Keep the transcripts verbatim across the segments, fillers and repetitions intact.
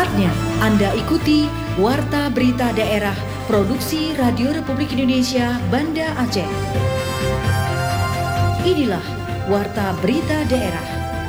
Saatnya Anda ikuti Warta Berita Daerah Produksi Radio Republik Indonesia Banda Aceh. Inilah Warta Berita Daerah.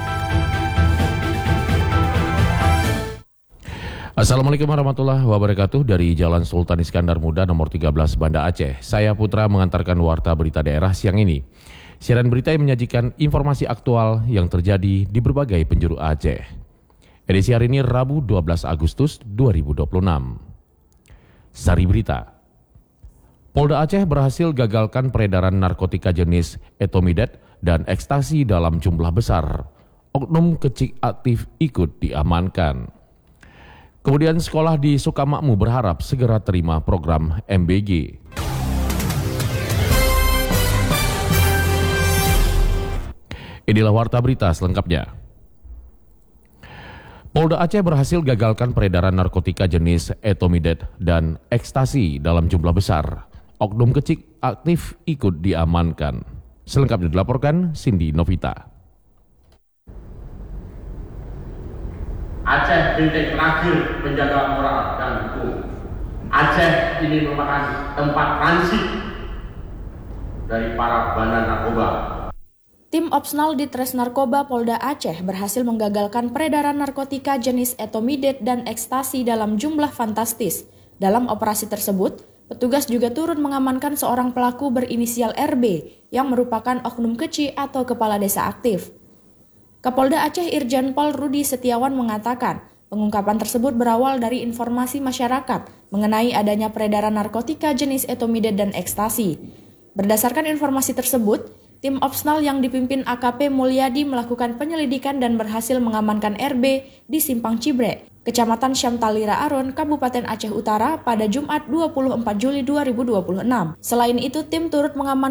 Assalamualaikum warahmatullahi wabarakatuh. Dari Jalan Sultan Iskandar Muda nomor tiga belas Banda Aceh, saya Putra mengantarkan Warta Berita Daerah siang ini. Siaran berita yang menyajikan informasi aktual yang terjadi di berbagai penjuru Aceh. Edisi hari ini Rabu dua belas Agustus dua ribu dua puluh enam. Sari Berita. Polda Aceh berhasil gagalkan peredaran narkotika jenis etomidet dan ekstasi dalam jumlah besar. Oknum kecil aktif ikut diamankan. Kemudian sekolah di Sukamakmur berharap segera terima program M B G. Inilah Warta Berita selengkapnya. Polda Aceh berhasil gagalkan peredaran narkotika jenis etomidet dan ekstasi dalam jumlah besar. Oknum kecil aktif ikut diamankan. Selengkapnya dilaporkan Cindy Novita. Aceh benteng terakhir penjaga moral dan hukum. Aceh ini merupakan tempat transit dari para bandar narkoba. Tim Opsnal Ditres Narkoba Polda Aceh berhasil menggagalkan peredaran narkotika jenis etomidet dan ekstasi dalam jumlah fantastis. Dalam operasi tersebut, petugas juga turut mengamankan seorang pelaku berinisial R B yang merupakan oknum kecil atau kepala desa aktif. Kapolda Aceh Irjen Pol Rudi Setiawan mengatakan, pengungkapan tersebut berawal dari informasi masyarakat mengenai adanya peredaran narkotika jenis etomidet dan ekstasi. Berdasarkan informasi tersebut, tim Opsnal yang dipimpin A K P Mulyadi melakukan penyelidikan dan berhasil mengamankan R B di Simpang Cibrek, Kecamatan Syamtalira Aron, Kabupaten Aceh Utara pada Jumat dua puluh empat Juli dua ribu dua puluh enam. Selain itu, tim turut mengamankan